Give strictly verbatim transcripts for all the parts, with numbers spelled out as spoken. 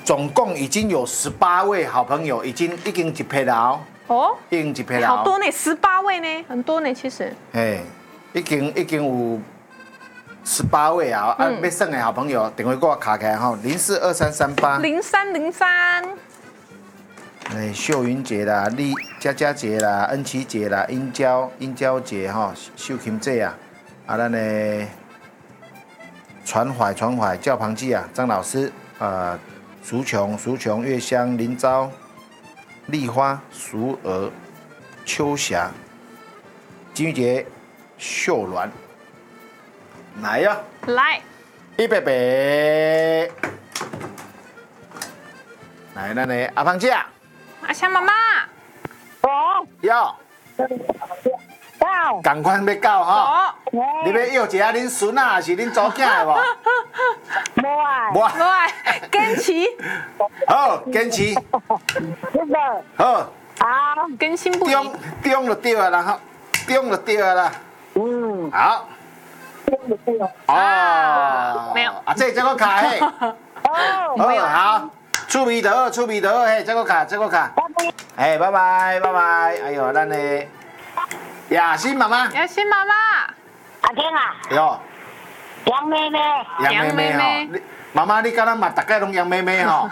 总共已经有十八位好朋友已经已经一批了哦。 哦， 已经一批了。 好多呢，十八位呢，很多呢，其实。 哎，已经已经有十八位啊！啊，要算的好朋友，电话给我卡起来哈，零四二三三八。 零三零三。 哎，秀云姐啦，丽佳佳姐啦，恩琪姐啦，英娇英娇姐哈，秀琴姐啊，啊，咱的传怀传怀教旁记啊，张老师啊，淑琼淑琼，月香林昭。丽花、淑娥、秋霞、金玉洁、秀鸾，来呀！ 来， 预备备，来，咱的阿芳姐， 阿香妈妈， 哦， 要， 到， 赶快要到哈！ 哦， 你要要一下恁孙啊，还是恁祖囝的无？ 无啊， 无。 来，坚持， 好，坚持。 这个， 好， 好， 更新不中已。 中就对啊啦，哈，中就对啊啦。 嗯， 好。 对的对的， 哦， 没有啊，这这个卡嘿。 哦， 好，好，趣味就好，趣味就好，嘿，这个卡，这个卡。哎，拜拜，拜拜。哎呦，咱的雅欣妈妈， 雅欣妈妈， 阿天啊， 哟， 杨妹妹， 杨妹妹杨妹妹吼，你妈妈你敢若嘛，大概拢杨妹妹吼，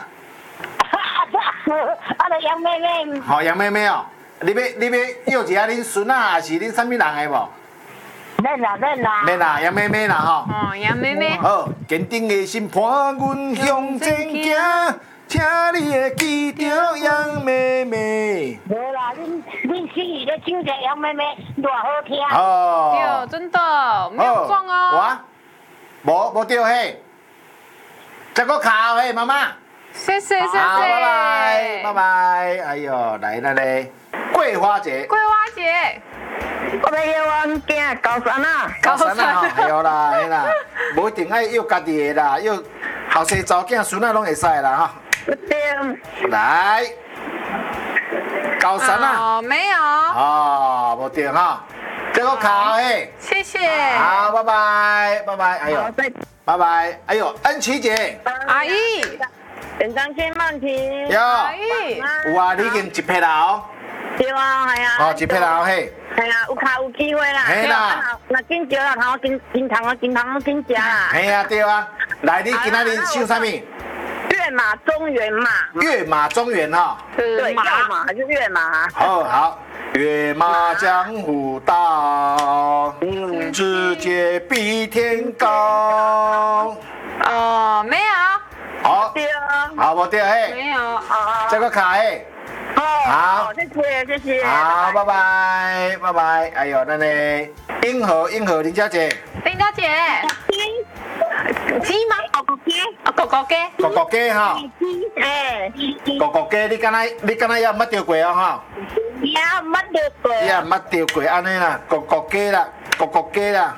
啊，个杨妹妹， 吼杨妹妹哦，你要你要要一下恁孙啊，还是恁啥物人的无？ 认啦认啦， 免啦，杨妹妹啦吼。 哦，杨妹妹， 好，坚定的心伴阮向前行，请你会记着杨妹妹。 无啦，恁恁心里咧唱着杨妹妹，偌好听， 哦， 有真的没有撞哦。 哇，无无对嘿，这个卡嘿，妈妈。 谢谢谢谢， 好，拜拜拜拜。哎呦，来咱的桂花节。 桂花姐， 我要约我囝高三啊， 高三啦吼，系哦啦，嘿啦，无一定爱约家己的啦，约后生查某囝孙仔拢会使啦哈。 对， 来，高三啦， 哦，没有， 哦，无对哈，这个卡嘿。 谢谢， 好，拜拜拜拜。哎呦好，，再拜拜。哎呦，恩琪姐， 阿姨， 紧张千万题， 有阿姨， 有啊，你已经一批啦哦， 对啊，系啊， 哦，一批啦哦嘿。 系啊，有卡有机会啦， 嘿啦， 那紧招啦，头金金糖啊，金糖金食啦， 嘿啊，对啊，来，你今仔日唱啥物？ 跃马中原嘛， 跃马中原哈。 对， 马跃马还是跃马？ 好好，跃马江湖道， 嗯， 直接比天高。 哦，没有， 好， 对啊， 好，无对嘿， 没有， 啊， 这个卡嘿。 好，谢谢谢谢， 好，拜拜拜拜。哎呦，咱的英和英和林小姐， 丁小姐，鸡吗？ 狗狗鸡， 啊，狗狗鸡， 狗狗鸡哈， 鸡，哎， 狗狗鸡，你敢若你敢若也毋捌钓过哦哈？ 呀，乜都过， 你也毋捌钓过安尼啦，狗狗鸡啦，狗狗鸡啦，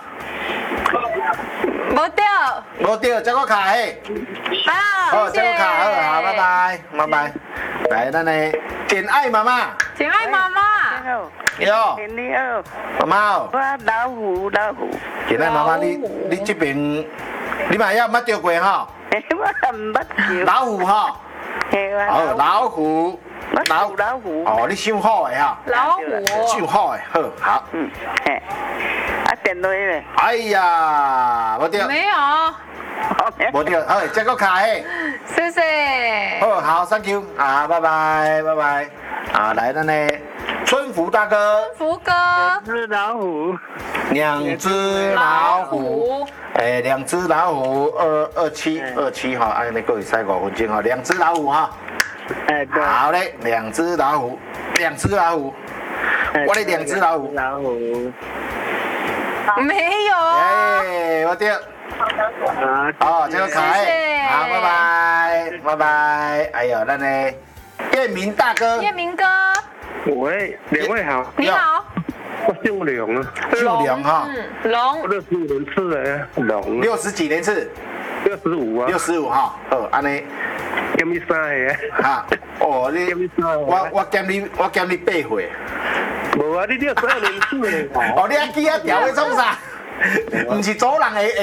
无掉， 无钓，这个卡嘿。 好， 好，这个卡好，好，拜拜，拜拜。来，咱的简爱妈妈， 请爱妈妈， 哟， 你好， 妈妈哦， 我老虎老虎， 简爱妈妈，你你这边，你嘛也毋捌钓过哈？ 我唔捌叫， 老虎哈，好，老虎， 老虎老虎， 哦，你想好的哈， 老虎， 想好的，好，好。 嗯，嘿，啊电话咧， 哎呀，无钓， 没有， 无钓，好，这个卡嘿。 谢谢， 好好 ，thank you 啊，拜拜拜拜啊，来咱的春福大哥， 福哥， 是老虎， 两只老虎，诶，两只老虎，二二七二七哈，安尼各位赛五分钟哈，两只老虎哈， 哎对， 好嘞，两只老虎，两只老虎，我的两只老虎， 老虎， 没有， 哎，我钓， 啊， 哦，这个卡谢谢哎，好，拜拜拜拜，哎呦，咱的彦明大哥， 叶明哥， 喂，两位好， 你好， 我姓梁啊， 姓梁哈， 嗯，龙我，六十五人次的梁， 六十几年次， 六十五啊六，十五哈，好，安尼。 减你三个， 哈，哦，你减你三个， 我我减你我减你八岁， 无啊，你六十二人次的， 哦，你还记啊调的创啥？唔是祖人会会